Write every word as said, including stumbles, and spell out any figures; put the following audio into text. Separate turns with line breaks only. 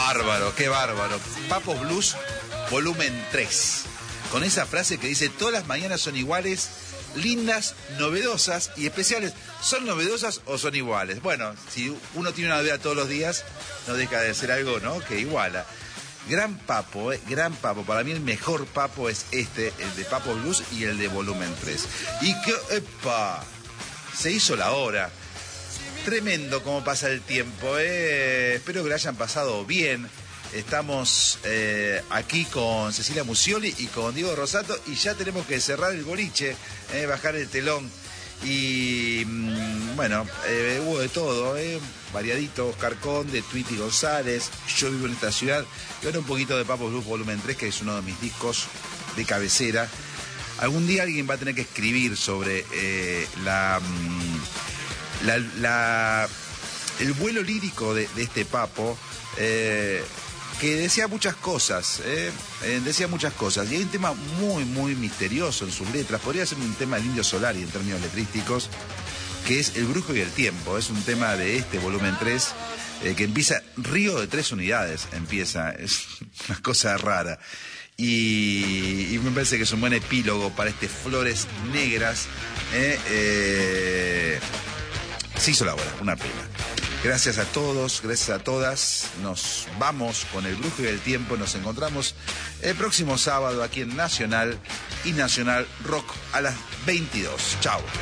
bárbaro, qué bárbaro. Papo Blues, volumen tres. Con esa frase que dice, todas las mañanas son iguales, lindas, novedosas y especiales. ¿Son novedosas o son iguales? Bueno, si uno tiene una novedad todos los días, no deja de ser algo, ¿no?, que iguala. Gran Papo, eh, gran Papo. Para mí el mejor Papo es este, el de Papo Blues y el de volumen tres. Y que, epa, se hizo la hora. Tremendo cómo pasa el tiempo, eh. Espero que lo hayan pasado bien. Estamos eh, aquí con Cecilia Musioli y con Diego Rosato y ya tenemos que cerrar el boliche, eh, bajar el telón. Y mmm, bueno, eh, hubo de todo, eh, variadito. Oscar Conde, Tweety González, Yo vivo en esta ciudad. Y ahora un poquito de Papo Blues volumen tres, que es uno de mis discos de cabecera. Algún día alguien va a tener que escribir sobre eh, la, la, la el vuelo lírico de, de este Papo, eh, que decía muchas cosas, eh, eh, decía muchas cosas. Y hay un tema muy, muy misterioso en sus letras. Podría ser un tema del Indio Solari en términos letrísticos, que es El brujo y el tiempo. Es un tema de este volumen tres, eh, que empieza, Río de tres unidades empieza, es una cosa rara. Y, y me parece que es un buen epílogo para este Flores Negras. Eh, eh, se hizo la hora, una pena. Gracias a todos, gracias a todas. Nos vamos con El brujo y el tiempo. Nos encontramos el próximo sábado aquí en Nacional y Nacional Rock a las veintidós. Chao.